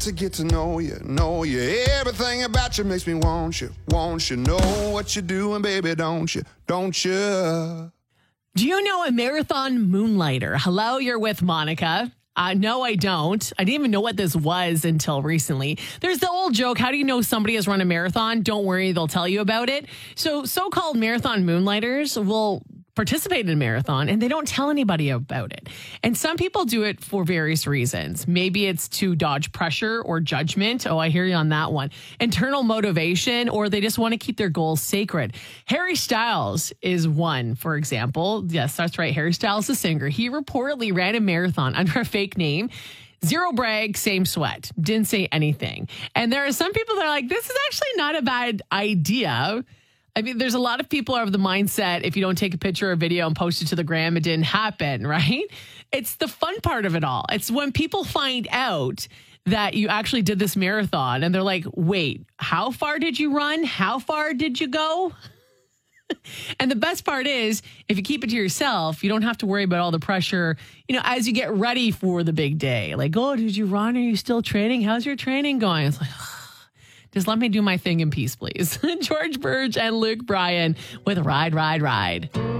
To get to know you. Everything about you makes me want you. Know what you're doing, baby, don't you? Do you know a marathon moonlighter? Hello, you're with Monica. No, I don't. I didn't even know what this was until recently. There's the old joke, how do you know somebody has run a marathon? Don't worry, they'll tell you about it. So-called marathon moonlighters will participate in a marathon and they don't tell anybody about it. And some people do it for various reasons. Maybe it's to dodge pressure or judgment. Oh, I hear you on that one. Internal motivation, or they just want to keep their goals sacred. Harry Styles is one, for example. Yes, that's right. Harry Styles, the singer. He reportedly ran a marathon under a fake name. Zero brag, same sweat. Didn't say anything. And there are some people that are like, this is actually not a bad idea. I mean, there's a lot of people are of the mindset, if you don't take a picture or video and post it to the gram, it didn't happen, right? It's the fun part of it all. It's when people find out that you actually did this marathon and they're like, wait, how far did you run? How far did you go? And the best part is, if you keep it to yourself, you don't have to worry about all the pressure, as you get ready for the big day. Like, oh, did you run? Are you still training? How's your training going? It's like, just let me do my thing in peace, please. George Burge and Luke Bryan with Ride, Ride, Ride.